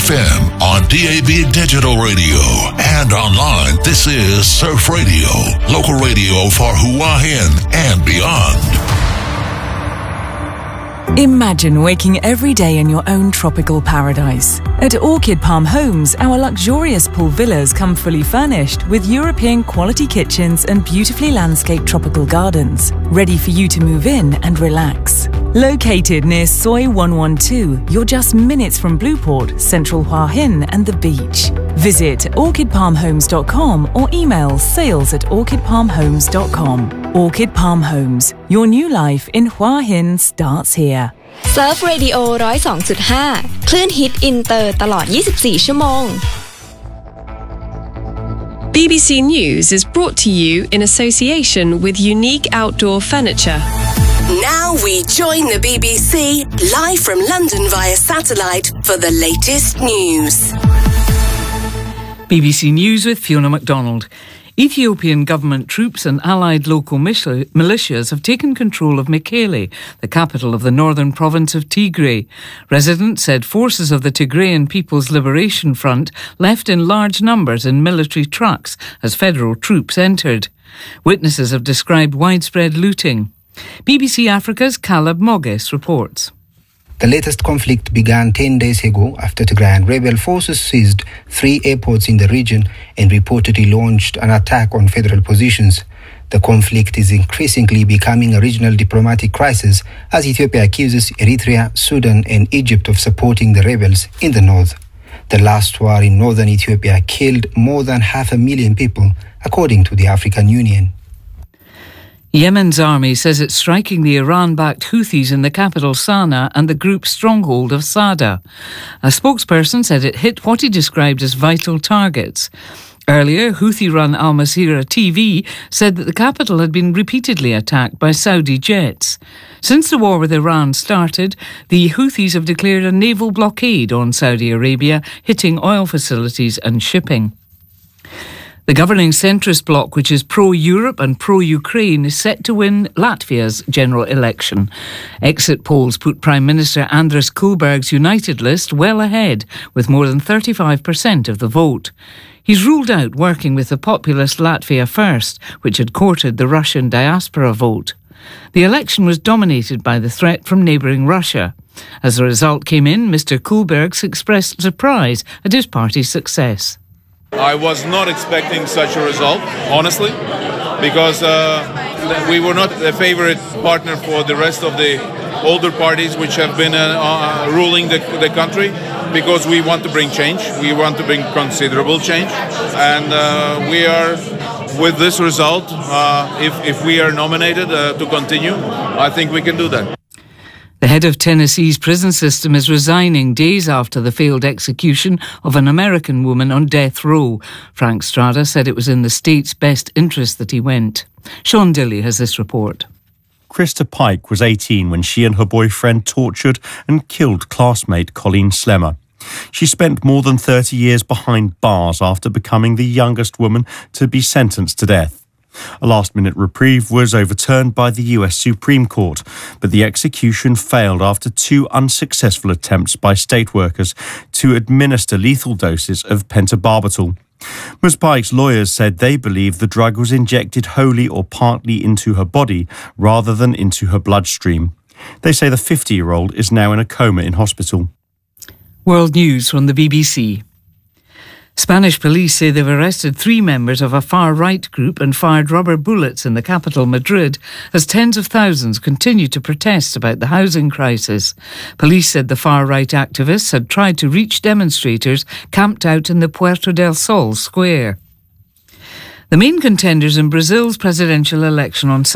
FM, on DAB Digital Radio, and online. This is Surf Radio, local radio for Hua Hin and beyond. Imagine waking every day in your own tropical paradise. At Orchid Palm Homes, our luxurious pool villas come fully furnished with European quality kitchens and beautifully landscaped tropical gardens, ready for you to move in and relax. Located near Soi 112, you're just minutes from Blueport, Central Hua Hin and the beach. Visit orchidpalmhomes.com or email sales@orchidpalmhomes.com. Orchid Palm Homes, your new life in Hua Hin starts here. Surf Radio 102.5 คลื่นฮิตอินเตอร์ตลอด 24 ชั่วโมง BBC News is brought to you in association with Unique Outdoor Furniture. Now we join the BBC live from London via satellite for the latest news. BBC News with Fiona MacDonald. Ethiopian government troops and allied local militias have taken control of Mekele, the capital of the northern province of Tigray. Residents said forces of the Tigrayan People's Liberation Front left in large numbers in military trucks as federal troops entered. Witnesses have described widespread looting. BBC Africa's Caleb Mogis reports. The latest conflict began 10 days ago after Tigrayan rebel forces seized 3 airports in the region and reportedly launched an attack on federal positions. The conflict is increasingly becoming a regional diplomatic crisis as Ethiopia accuses Eritrea, Sudan and Egypt of supporting the rebels in the north. The last war in northern Ethiopia killed more than 500,000 people, according to the African Union. Yemen's army says it's striking the Iran-backed Houthis in the capital Sana'a and the group's stronghold of Sada. A spokesperson said it hit what he described as vital targets. Earlier, Houthi-run Al Masirah TV said that the capital had been repeatedly attacked by Saudi jets. Since the war with Iran started, the Houthis have declared a naval blockade on Saudi Arabia, hitting oil facilities and shipping. The governing centrist bloc, which is pro-Europe and pro-Ukraine, is set to win Latvia's general election. Exit polls put Prime Minister Andris Kulberg's United list well ahead, with more than 35% of the vote. He's ruled out working with the populist Latvia First, which had courted the Russian diaspora vote. The election was dominated by the threat from neighbouring Russia. As the result came in, Mr Kulbergs expressed surprise at his party's success. I was not expecting such a result, honestly, because we were not a favorite partner for the rest of the older parties which have been ruling the country, because we want to bring change. We want to bring considerable change. And we are, with this result, if we are nominated to continue, I think we can do that. The head of Tennessee's prison system is resigning days after the failed execution of an American woman on death row. Frank Strada said it was in the state's best interest that he went. Sean Dilley has this report. Krista Pike was 18 when she and her boyfriend tortured and killed classmate Colleen Slemmer. She spent more than 30 years behind bars after becoming the youngest woman to be sentenced to death. A last-minute reprieve was overturned by the US Supreme Court, but the execution failed after 2 unsuccessful attempts by state workers to administer lethal doses of pentobarbital. Ms. Pike's lawyers said they believe the drug was injected wholly or partly into her body rather than into her bloodstream. They say the 50-year-old is now in a coma in hospital. World News from the BBC. Spanish police say they've arrested 3 members of a far-right group and fired rubber bullets in the capital, Madrid, as tens of thousands continue to protest about the housing crisis. Police said the far-right activists had tried to reach demonstrators camped out in the Puerto del Sol square. The main contenders in Brazil's presidential election on